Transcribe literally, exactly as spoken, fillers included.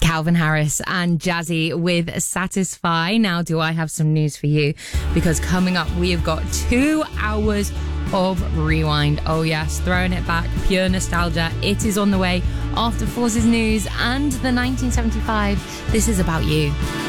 Calvin Harris and Jazzy with Satisfy. Now, do I have some news for you? Because coming up, we have got two hours of Rewind. Oh yes, throwing it back, pure nostalgia. It is on the way after Forces News and the nineteen seventy-five This Is About You.